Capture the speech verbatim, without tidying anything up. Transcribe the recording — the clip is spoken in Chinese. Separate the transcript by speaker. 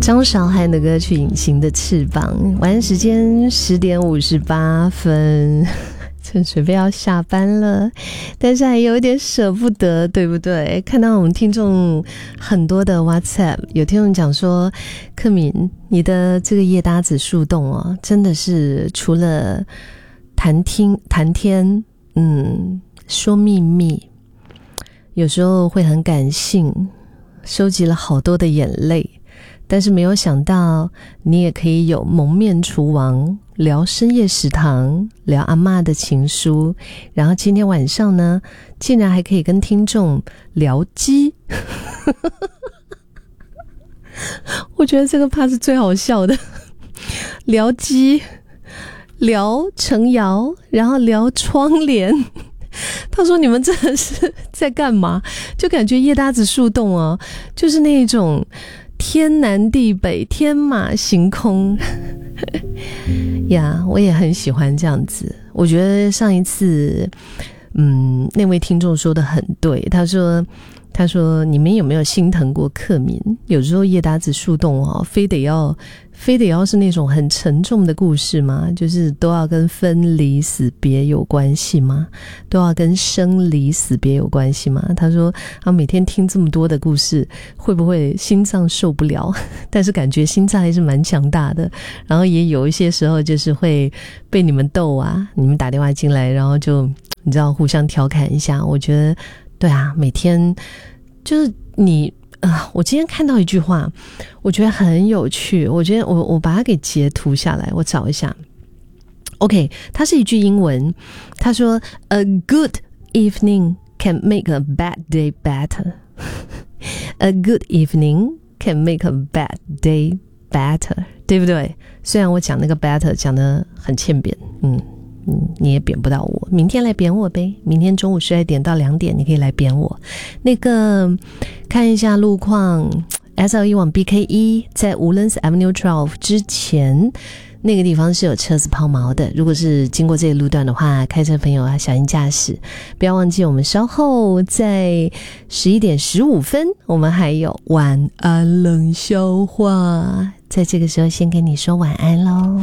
Speaker 1: 张韶涵的歌曲《隐形的翅膀》。晚安时间十点五十八分，正准备要下班了，但是还有一点舍不得，对不对？看到我们听众很多的 WhatsApp， 有听众讲说，克敏，你的这个夜搭子树洞哦，真的是除了谈听谈天，嗯，说秘密，有时候会很感性，收集了好多的眼泪。但是没有想到你也可以有蒙面厨王，聊深夜食堂，聊阿嬷的情书，然后今天晚上呢竟然还可以跟听众聊鸡我觉得这个怕是最好笑的，聊鸡，聊陈瑶，然后聊窗帘。他说你们真的是在干嘛？就感觉夜搭子树洞哦，就是那种天南地北，天马行空呀， yeah, 我也很喜欢这样子。我觉得上一次嗯，那位听众说的很对，他说他说你们有没有心疼过克敏？有时候夜搭子树洞哦，非得要非得要是那种很沉重的故事吗？就是都要跟分离死别有关系吗？都要跟生离死别有关系吗？他说他每天听这么多的故事，会不会心脏受不了？但是感觉心脏还是蛮强大的，然后也有一些时候就是会被你们逗啊，你们打电话进来，然后就你知道互相调侃一下。我觉得对啊，每天就是你呃，我今天看到一句话，我觉得很有趣，我觉得我我把它给截图下来，我找一下。OK， 它是一句英文，他说 A good evening can make a bad day better A good evening can make a bad day better， 对不对？虽然我讲那个 better 讲得很欠扁，嗯嗯，你也扁不到我，明天来扁我呗，明天中午十二点到两点你可以来扁我。那个看一下路况， S L 一 往 B K 一 在 Woodlands Avenue 十二之前那个地方是有车子抛锚的，如果是经过这个路段的话，开车朋友啊小心驾驶。不要忘记我们稍后在十一点十五分我们还有晚安冷笑话，在这个时候先跟你说晚安咯。